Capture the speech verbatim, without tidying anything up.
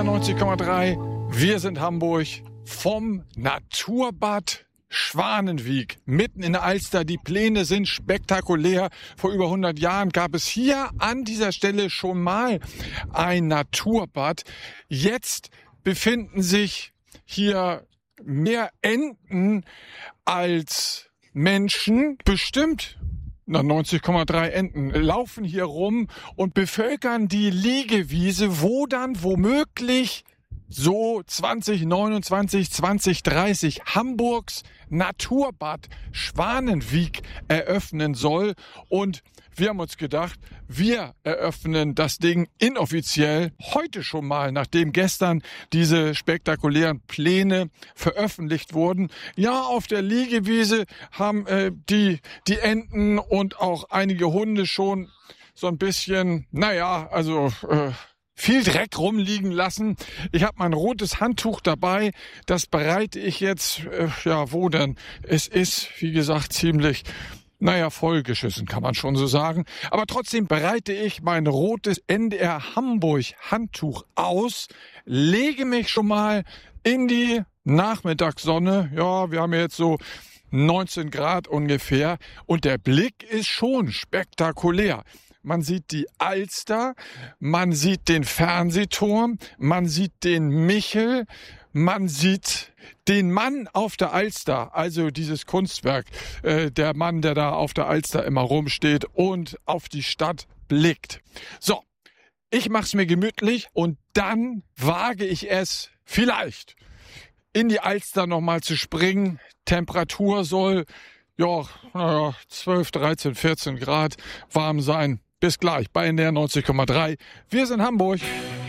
der neunzig Komma drei. Wir sind Hamburg vom Naturbad Schwanenwiek, mitten in der Alster. Die Pläne sind spektakulär. Vor über hundert Jahren gab es hier an dieser Stelle schon mal ein Naturbad. Jetzt befinden sich hier mehr Enten als Menschen. Bestimmt na, neunzig Komma drei Enten laufen hier rum und bevölkern die Liegewiese, wo dann womöglich so zwanzig neunundzwanzig, zwanzig dreißig Hamburgs Naturbad Schwanenwiek eröffnen soll. Und wir haben uns gedacht, wir eröffnen das Ding inoffiziell heute schon mal, nachdem gestern diese spektakulären Pläne veröffentlicht wurden. Ja, auf der Liegewiese haben äh, die, die Enten und auch einige Hunde schon so ein bisschen, naja, also äh, viel Dreck rumliegen lassen. Ich habe mein rotes Handtuch dabei. Das bereite ich jetzt, äh, ja, wo denn? Es ist, wie gesagt, ziemlich, naja, vollgeschissen, kann man schon so sagen. Aber trotzdem bereite ich mein rotes N D R Hamburg Handtuch aus, lege mich schon mal in die Nachmittagssonne. Ja, wir haben jetzt so neunzehn Grad ungefähr und der Blick ist schon spektakulär. Man sieht die Alster, man sieht den Fernsehturm, man sieht den Michel, man sieht den Mann auf der Alster, also dieses Kunstwerk, äh, der Mann, der da auf der Alster immer rumsteht und auf die Stadt blickt. So, ich mach's mir gemütlich und dann wage ich es vielleicht in die Alster nochmal zu springen. Temperatur soll ja, naja, zwölf, dreizehn, vierzehn Grad warm sein. Bis gleich bei N D R neunzig Komma drei. Wir sind Hamburg.